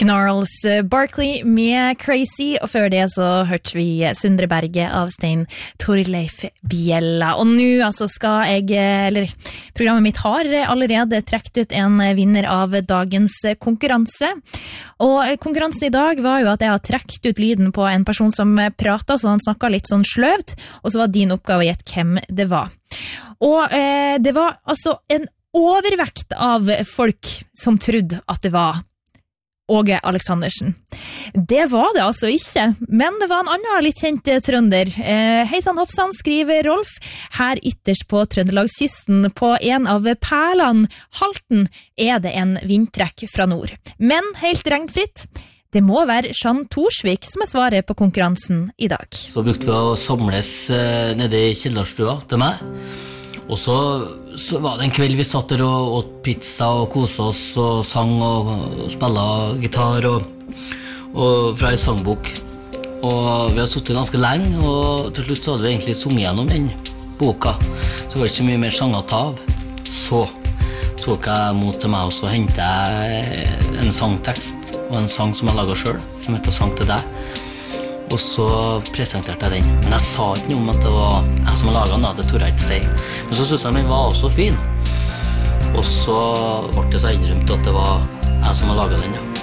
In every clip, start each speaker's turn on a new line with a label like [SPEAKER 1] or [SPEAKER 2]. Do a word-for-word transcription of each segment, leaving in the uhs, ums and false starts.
[SPEAKER 1] Gnarls, Barkley med Crazy, og før det så hørte vi Sundre Berge av Stein Torleif Bjella. Og nå altså skal jeg, eller programmet mitt har allerede trekt ut en vinner av dagens konkurranse. Og konkurransen i dag var jo at jeg har trekt ut lyden på en person som pratet, så han snakket litt sånn sløvt, og så var din oppgave å gjette hvem det var. Og eh, det var altså en overvekt av folk som trodde at det var Åge Aleksandersen. Det var det altså ikke, men det var en annen litt kjent trønder. Eh, Heisan Hofsan, skriver Rolf, her ytterst på Trøndelagskysten på en av perlene, Halten, er det en vindtrekk fra nord. Men helt regnfritt, det må være Jean Torsvik som er svaret på konkurransen i dag.
[SPEAKER 2] Så brukte vi å samles eh, nede i kjellerstua til meg, og så, så var det en kveld vi satt der og åt pizza og koset oss og sang og, og spillet gitar og, og fra en sangbok. Og vi har suttet ganske lenge, og til slutt så hadde vi egentlig sunget gjennom den boka. Så det var ikke så mye mer sang å ta av. Så tok jeg mot til meg, og så hentet jeg en sangtekst og en sang som jeg laget selv, som heter Sang til deg. Og så presenterte jeg den. Men jeg sa ikke noe om at det var jeg som har laget den, det torde jeg ikke si. Men så synes jeg den var også fin. Og så ble det så innrømt at det var jeg som har laget den, ja.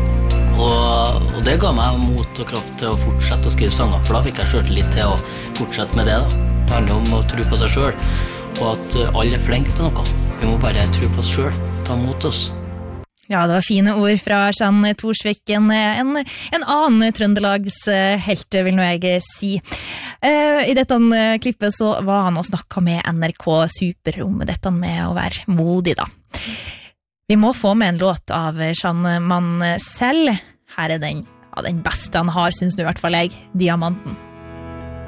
[SPEAKER 2] Og, og det ga meg mot og kraft til å fortsette å skrive sanger, for da fikk jeg selvtillit til å fortsette med det da. Det handler om å tro på seg selv, og at alle er flinke til noe. Vi må bare tro på oss selv, ta mot oss.
[SPEAKER 1] Ja, det var fine ord fra Jean Torsvik, en, en, en annen Trøndelags helt, vil nå jeg si. Uh, I dette klippet så var han og snakket med N R K Super om dette med å være modig, da. Vi må få med en låt av Jean Mansell. Her er den, ja, den beste han har, synes du i hvert fall jeg, Diamanten.